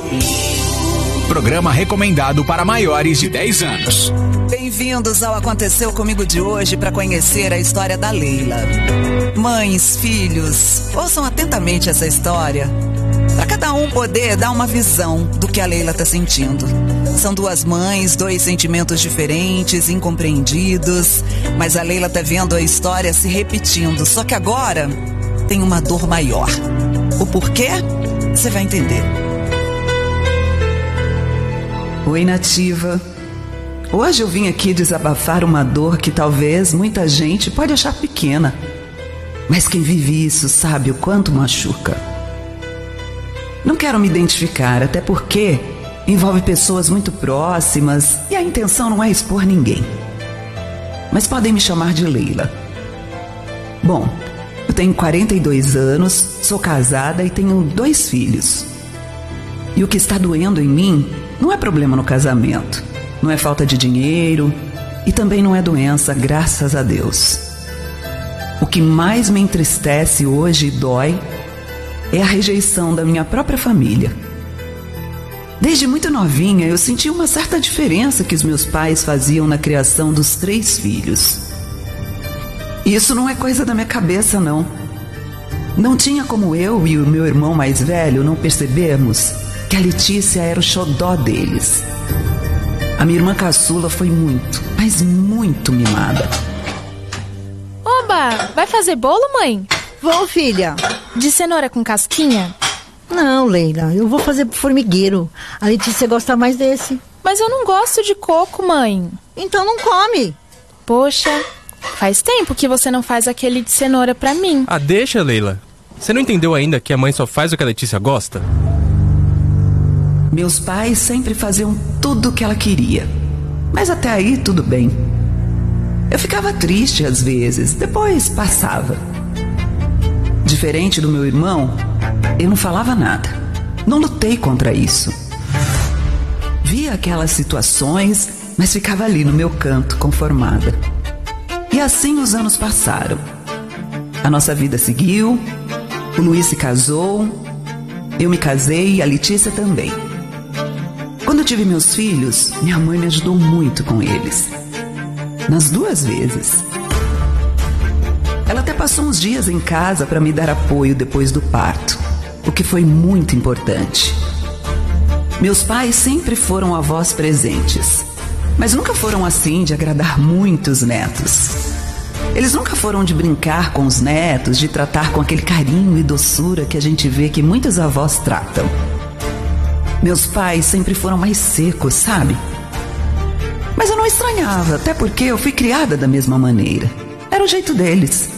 Programa recomendado para maiores de 10 anos. Bem-vindos ao Aconteceu Comigo de hoje para conhecer a história da Leila. Mães, filhos, ouçam atentamente essa história para cada um poder dar uma visão do que a Leila está sentindo. São duas mães, dois sentimentos diferentes, incompreendidos, mas a Leila está vendo a história se repetindo, só que agora tem uma dor maior. O porquê? Você vai entender. Oi, Nativa. Hoje eu vim aqui desabafar uma dor que talvez muita gente pode achar pequena, mas quem vive isso sabe o quanto machuca. Não quero me identificar, até porque envolve pessoas muito próximas e a intenção não é expor ninguém. Mas podem me chamar de Leila. Bom, eu tenho 42 anos, sou casada e tenho 2 filhos. E o que está doendo em mim não é problema no casamento, não é falta de dinheiro e também não é doença, graças a Deus. O que mais me entristece hoje e dói é a rejeição da minha própria família. Desde muito novinha eu senti uma certa diferença que os meus pais faziam na criação dos 3 filhos. Isso não é coisa da minha cabeça, não. Não tinha como eu e o meu irmão mais velho não percebermos que a Letícia era o xodó deles. A minha irmã caçula foi muito, mas muito mimada. Oba, vai fazer bolo, mãe? Vou, filha. De cenoura com casquinha? Não, Leila, eu vou fazer formigueiro. A Letícia gosta mais desse. Mas eu não gosto de coco, mãe. Então não come. Poxa, faz tempo que você não faz aquele de cenoura pra mim. Ah, deixa, Leila. Você não entendeu ainda que a mãe só faz o que a Letícia gosta? Meus pais sempre faziam tudo o que ela queria, mas até aí tudo bem. Eu ficava triste às vezes, depois passava. Diferente do meu irmão, eu não falava nada, não lutei contra isso. Via aquelas situações, mas ficava ali no meu canto, conformada. E assim os anos passaram. A nossa vida seguiu, o Luiz se casou, eu me casei e a Letícia também. Quando eu tive meus filhos, minha mãe me ajudou muito com eles. Nas 2 vezes. Ela até passou uns dias em casa para me dar apoio depois do parto, o que foi muito importante. Meus pais sempre foram avós presentes, mas nunca foram assim de agradar muitos netos. Eles nunca foram de brincar com os netos, de tratar com aquele carinho e doçura que a gente vê que muitos avós tratam. Meus pais sempre foram mais secos, sabe? Mas eu não estranhava, até porque eu fui criada da mesma maneira. Era o jeito deles.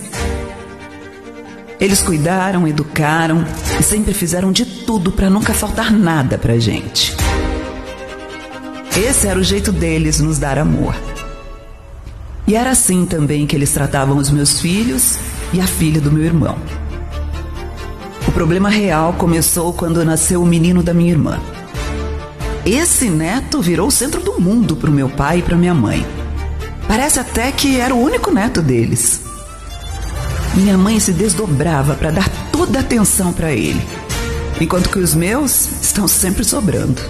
Eles cuidaram, educaram e sempre fizeram de tudo para nunca faltar nada pra gente. Esse era o jeito deles nos dar amor. E era assim também que eles tratavam os meus filhos e a filha do meu irmão. O problema real começou quando nasceu o menino da minha irmã. Esse neto virou o centro do mundo para o meu pai e para minha mãe. Parece até que era o único neto deles. Minha mãe se desdobrava para dar toda a atenção para ele, enquanto que os meus estão sempre sobrando.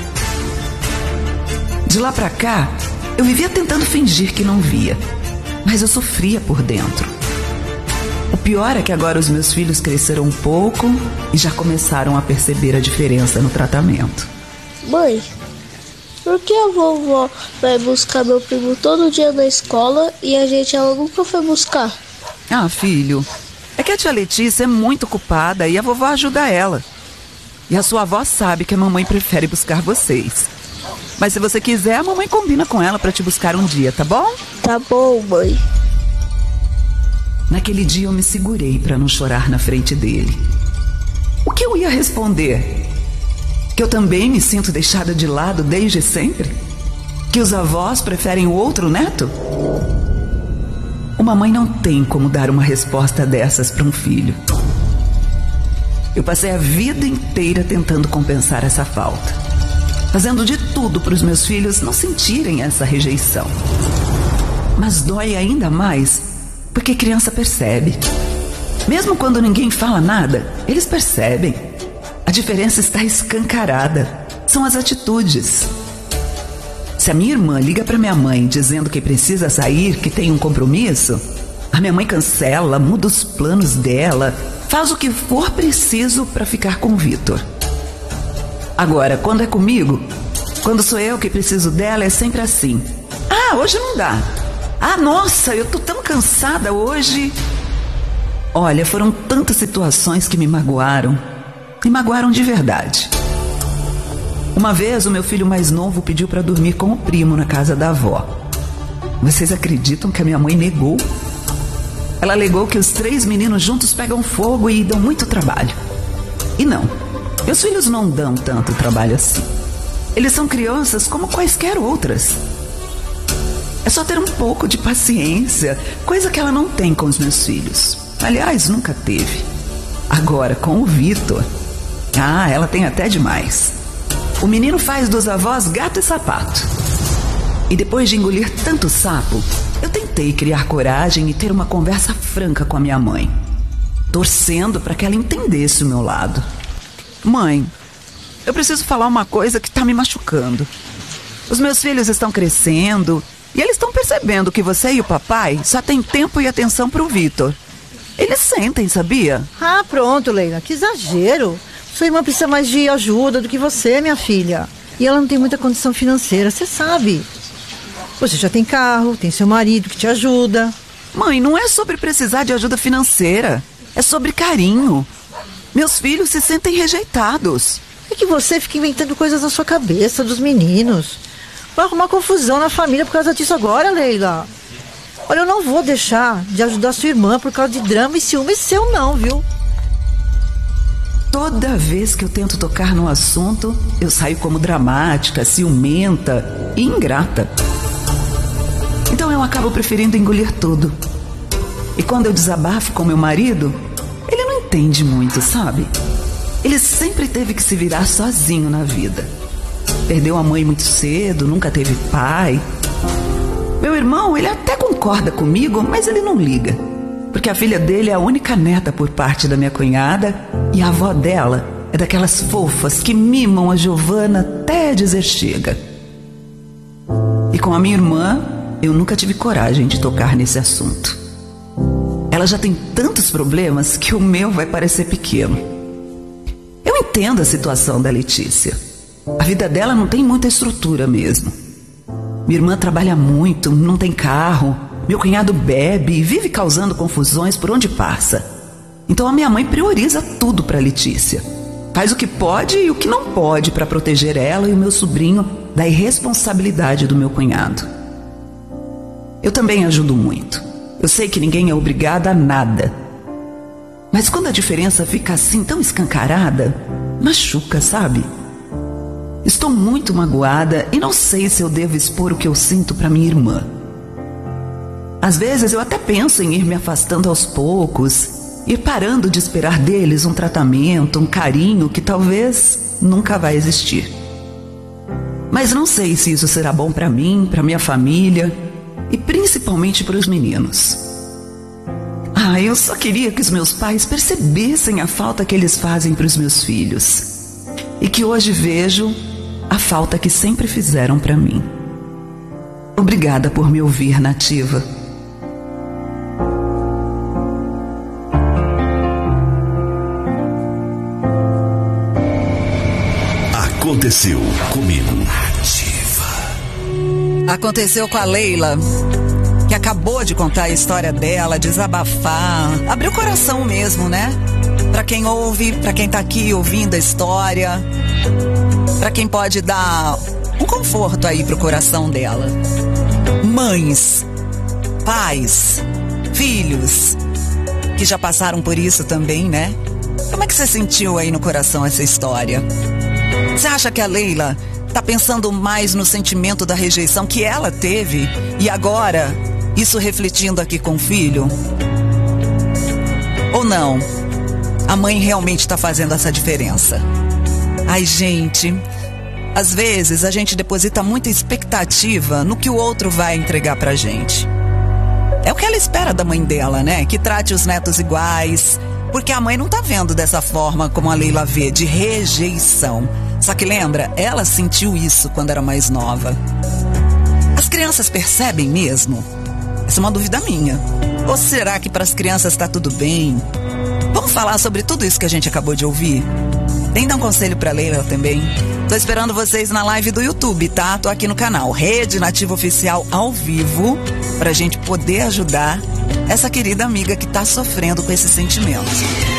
De lá para cá, eu vivia tentando fingir que não via, mas eu sofria por dentro. O pior é que agora os meus filhos cresceram um pouco e já começaram a perceber a diferença no tratamento. Mãe, por que a vovó vai buscar meu primo todo dia na escola e ela nunca foi buscar? Ah, filho, é que a tia Letícia é muito ocupada e a vovó ajuda ela. E a sua avó sabe que a mamãe prefere buscar vocês. Mas se você quiser, a mamãe combina com ela para te buscar um dia, tá bom? Tá bom, mãe. Naquele dia eu me segurei para não chorar na frente dele. O que eu ia responder? Que eu também me sinto deixada de lado desde sempre? Que os avós preferem o outro neto? Uma mãe não tem como dar uma resposta dessas para um filho. Eu passei a vida inteira tentando compensar essa falta, fazendo de tudo para os meus filhos não sentirem essa rejeição. Mas dói ainda mais porque criança percebe. Mesmo quando ninguém fala nada, eles percebem. A diferença está escancarada. São as atitudes. Se a minha irmã liga para minha mãe dizendo que precisa sair, que tem um compromisso, a minha mãe cancela, muda os planos dela, faz o que for preciso para ficar com o Vitor. Agora, quando é comigo, quando sou eu que preciso dela, é sempre assim. Ah, hoje não dá. Ah, nossa, eu tô tão cansada hoje. Olha, foram tantas situações que me magoaram de verdade. Uma vez o meu filho mais novo pediu para dormir com o primo na casa da avó. Vocês acreditam que a minha mãe negou? Ela alegou que os 3 meninos juntos pegam fogo e dão muito trabalho. E não, meus filhos não dão tanto trabalho assim. Eles são crianças como quaisquer outras. É só ter um pouco de paciência, coisa que ela não tem com os meus filhos. Aliás, nunca teve. Agora, com o Vitor, ela tem até demais. O menino faz dos avós gato e sapato. E depois de engolir tanto sapo, eu tentei criar coragem e ter uma conversa franca com a minha mãe, torcendo para que ela entendesse o meu lado. Mãe, eu preciso falar uma coisa que está me machucando. Os meus filhos estão crescendo e eles estão percebendo que você e o papai só têm tempo e atenção para o Vitor. Eles sentem, sabia? Ah, pronto, Leila, que exagero. Sua irmã precisa mais de ajuda do que você, minha filha. E ela não tem muita condição financeira, você sabe. Você já tem carro, tem seu marido que te ajuda. Mãe, não é sobre precisar de ajuda financeira. É sobre carinho. Meus filhos se sentem rejeitados. É que você fica inventando coisas na sua cabeça dos meninos. Vai arrumar confusão na família por causa disso agora, Leila. Olha, eu não vou deixar de ajudar sua irmã por causa de drama e ciúme seu não, viu? Toda vez que eu tento tocar no assunto, eu saio como dramática, ciumenta e ingrata. Então eu acabo preferindo engolir tudo. E quando eu desabafo com meu marido, ele não entende muito, sabe? Ele sempre teve que se virar sozinho na vida. Perdeu a mãe muito cedo, nunca teve pai. Meu irmão, ele até concorda comigo, mas ele não liga. Porque a filha dele é a única neta por parte da minha cunhada e a avó dela é daquelas fofas que mimam a Giovana até dizer chega. E com a minha irmã, eu nunca tive coragem de tocar nesse assunto. Ela já tem tantos problemas que o meu vai parecer pequeno. Eu entendo a situação da Letícia. A vida dela não tem muita estrutura mesmo. Minha irmã trabalha muito, não tem carro. Meu cunhado bebe e vive causando confusões por onde passa. Então a minha mãe prioriza tudo para Letícia. Faz o que pode e o que não pode para proteger ela e o meu sobrinho da irresponsabilidade do meu cunhado. Eu também ajudo muito. Eu sei que ninguém é obrigado a nada. Mas quando a diferença fica assim tão escancarada, machuca, sabe? Estou muito magoada e não sei se eu devo expor o que eu sinto para minha irmã. Às vezes eu até penso em ir me afastando aos poucos, ir parando de esperar deles um tratamento, um carinho que talvez nunca vai existir. Mas não sei se isso será bom para mim, para minha família e principalmente para os meninos. Eu só queria que os meus pais percebessem a falta que eles fazem para os meus filhos e que hoje vejo a falta que sempre fizeram para mim. Obrigada por me ouvir, Nativa. Aconteceu comigo. Aconteceu com a Leila, que acabou de contar a história dela, desabafar, abrir o coração mesmo, né? Pra quem ouve, pra quem tá aqui ouvindo a história, pra quem pode dar um conforto aí pro coração dela. Mães, pais, filhos, que já passaram por isso também, né? Como é que você sentiu aí no coração essa história? Você acha que a Leila tá pensando mais no sentimento da rejeição que ela teve e agora isso refletindo aqui com o filho? Ou não? A mãe realmente tá fazendo essa diferença? Ai, gente, às vezes a gente deposita muita expectativa no que o outro vai entregar pra gente. É o que ela espera da mãe dela, né? Que trate os netos iguais, Porque a mãe não tá vendo dessa forma como a Leila vê, de rejeição. Só que lembra, ela sentiu isso quando era mais nova. As crianças percebem mesmo? Essa é uma dúvida minha. Ou será que para as crianças tá tudo bem? Vamos falar sobre tudo isso que a gente acabou de ouvir? Tem dar um conselho pra Leila também? Tô esperando vocês na live do YouTube, tá? Tô aqui no canal Rede Nativa Oficial ao vivo, pra gente poder ajudar essa querida amiga que tá sofrendo com esses sentimentos.